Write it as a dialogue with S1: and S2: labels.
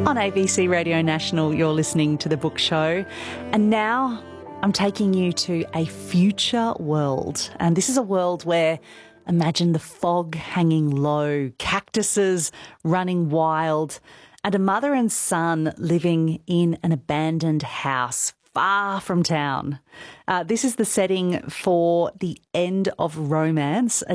S1: On ABC Radio National, you're listening to The Book Show. And now I'm taking you to a future world. And this is a world where, imagine the fog hanging low, cactuses running wild, and a mother and son living in an abandoned house far from town. This is the setting for The End of Romance, a